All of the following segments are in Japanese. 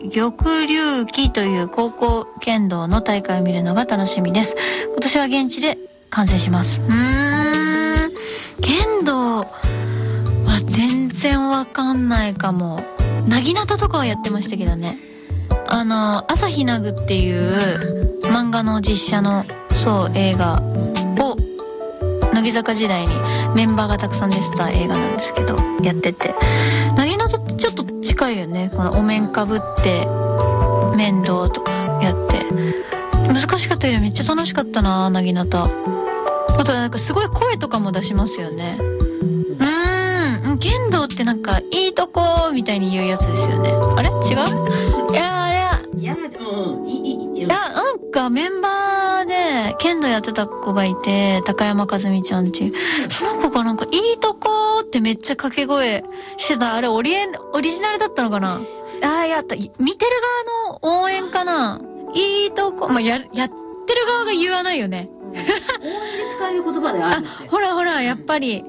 玉龍旗という高校剣道の大会を見るのが楽しみです。今年は現地で観戦します。剣道は全然わかんないかも。なぎなたとかはやってましたけどね。朝日奈ぐっていう漫画の実写の映画を乃木坂時代にメンバーがたくさん出てた映画なんですけど、やってて、なぎなたってちょっと近いよね。このお面かぶって面倒とかやって難しかったけどめっちゃ楽しかったな、なぎなた。あとなんかすごい声とかも出しますよね。剣道ってなんかいいとこみたいに言うやつですよね。あれ違う？いやあれなんかメンバーで剣道やってた子がいて、高山和美ちゃんっていう、その子がなんかいいとこってめっちゃ掛け声してた。あれオリジナルだったのかな。やった、見てる側の応援かな。いいとこ、やってる側が言わないよね。 応援で使える言葉であるって。 ほらやっぱり、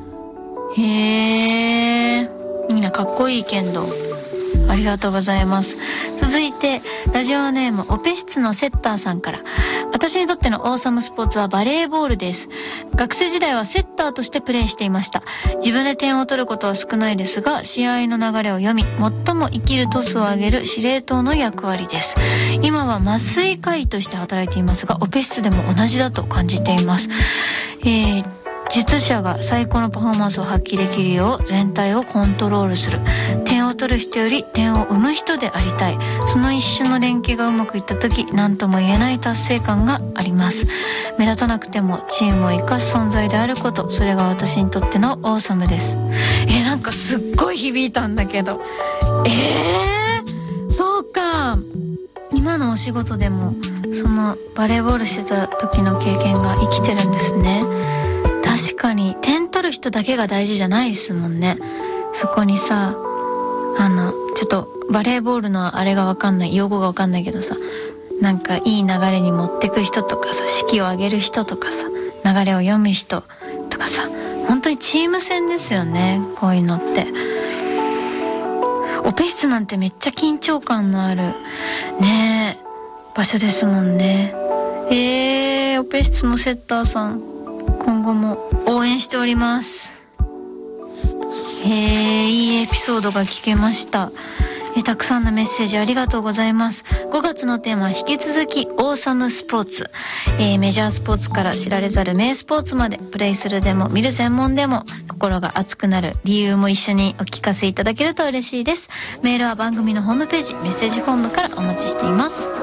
へえ、いいな、かっこいい剣道。ありがとうございます。続いてラジオネームオペ室のセッターさんから、私にとってのオーサムスポーツはバレーボールです。学生時代はセッターとしてプレーしていました。自分で点を取ることは少ないですが、試合の流れを読み最も生きるトスを上げる司令塔の役割です。今は麻酔科医として働いていますが、オペ室でも同じだと感じています。術者が最高のパフォーマンスを発揮できるよう全体をコントロールする。点を取る人より点を生む人でありたい。その一瞬の連携がうまくいった時、何とも言えない達成感があります。目立たなくてもチームを生かす存在であること、それが私にとってのオーサムです。なんかすっごい響いたんだけど、そうか、今のお仕事でもそのバレーボールしてた時の経験が生きてるんですね。確かに点取る人だけが大事じゃないですもんね。そこにさ、ちょっとバレーボールのあれが分かんない、用語が分かんないけどさ、なんかいい流れに持ってく人とかさ、士気を上げる人とかさ、流れを読む人とかさ、本当にチーム戦ですよね、こういうのって。オペ室なんてめっちゃ緊張感のあるね場所ですもんね。オペ室のセッターさん、今後も応援しております。いいエピソードが聞けました。たくさんのメッセージありがとうございます。5月のテーマは引き続きオーサムスポーツ、メジャースポーツから知られざる名スポーツまで、プレイするでも見る専門でも心が熱くなる理由も一緒にお聞かせいただけると嬉しいです。メールは番組のホームページメッセージフォームからお待ちしています。